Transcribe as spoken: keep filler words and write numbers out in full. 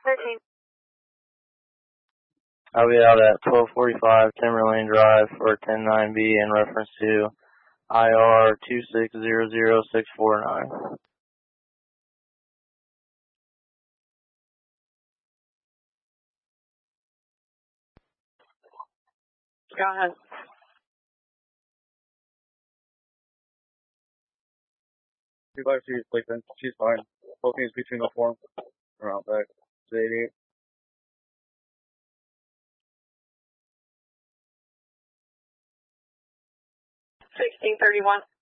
thirteen. I'll be out at twelve forty-five Timberlane Drive for ten nine B in reference to I R two six zero zero six four nine. Go ahead. Two five two, sleeping. She's fine. Booking is between the form. Around back. eighty-eight. sixteen thirty-one.